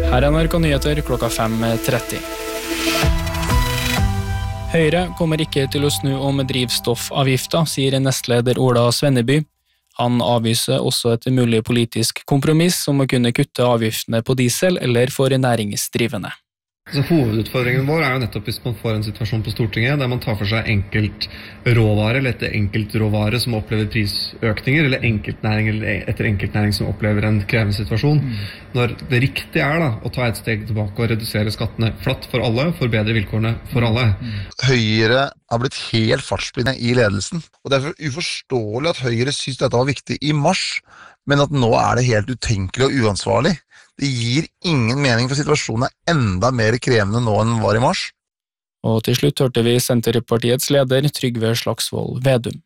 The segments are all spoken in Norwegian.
Her NRK Nyheter klokka 5:30. Høyre kommer ikke til å snu om drivstoffavgifta, sier nestleder Ola Svenneby. Han avviser også et mulig politisk kompromiss om å kunne kutte avgiftene på diesel eller for næringsdrivende. Så hovedutfordringen vår jo nettopp hvis man får en situasjon på Stortinget der man tar for seg enkeltråvare eller etter enkeltråvare som opplever prisøkninger, eller enkeltnæring eller etter enkeltnæring som opplever en krevende situasjon. Når det riktige da, å ta et steg tilbake og redusere skattene flatt for alle, forbedre vilkårene for alle. Høyre har blitt helt fartsblinde i ledelsen, og det for uforståelig at Høyre synes dette var viktig i mars, men at nå det helt utenkelig og uansvarlig. Det gir ingen mening, for situasjonen enda mer krevende nå enn den var i mars. Og til slutt hørte vi Senterpartiets leder Trygve Slagsvold Vedum.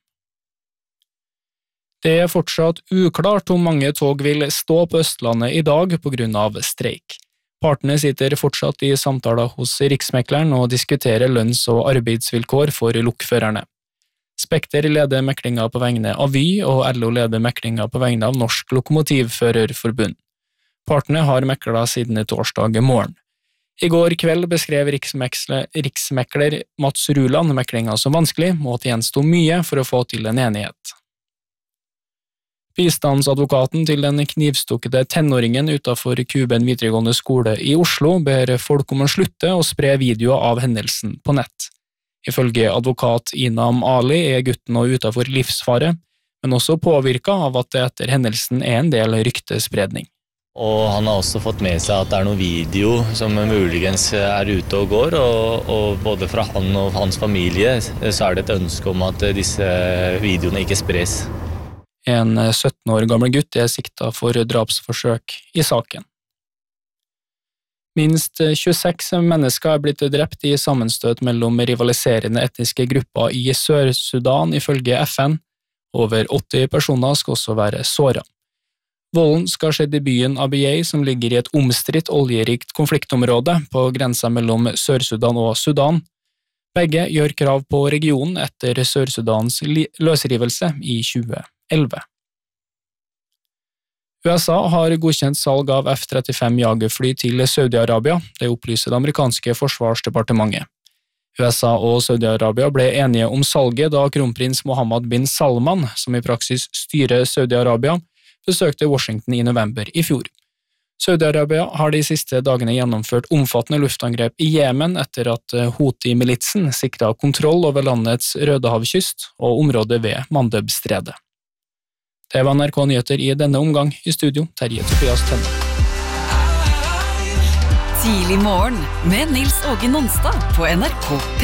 Det fortsatt uklart om mange tog vil stå på Østlandet i dag på grunn av streik. Partene sitter fortsatt i samtaler hos Riksmekleren og diskuterer lønns- og arbeidsvilkår for lokførerne. Spekter leder meklinga på vegne av Vy, og LO leder meklinga på vegne av Norsk Lokomotivførerforbund. Partene har mekla siden torsdag morgen. I går kveld beskrev riksmekler Mats Ruland meklinga som vanskelig, og at det gjensto mye for å få til en enighet. Bistandsadvokaten til den knivstukkede tenåringen utenfor Kuben videregående skole i Oslo ber folk om å slutte å spre videoer av hendelsen på nett. Ifølge advokat Inam Ali gutten nå utenfor livsfare, men også påvirket av at det etter hendelsen en del ryktespredning. Og han har også fått med seg at det noen video som muligens ute og går, og både fra han og hans familie så det et ønske om at disse videoene ikke spres. En 17 år gammel gutt siktet for drapsforsøk i saken. Minst 26 mennesker blitt drept i sammenstøt mellom rivaliserende etniske grupper i Sør-Sudan ifølge FN. Over 80 personer skal også være såret. Volden skal skje i byen Abyei, som ligger i et omstridt oljerikt konfliktområde på grensa mellom Sør-Sudan og Sudan. Begge gjør krav på regionen etter Sør-Sudans løsrivelse i 2011. USA har godkjent salg av F-35 jagerfly til Saudi-Arabia, det opplyser det amerikanske forsvarsdepartementet. USA og Saudi-Arabia ble enige om salget da kronprins Mohammed bin Salman, som i praksis styrer Saudi-Arabia, besøkte Washington i november i fjor. Saudi-Arabia har de siste dagene gjennomført omfattende luftangrep i Jemen etter at Houthi-militsen sikret kontroll over landets Rødehavkyst og området ved Mandebstredet. Det var NRK Nyheter i denne omgang. I studio, Terje Tobias Tønne. Tidlig morgen med Nils Åge Nonstad på NRK.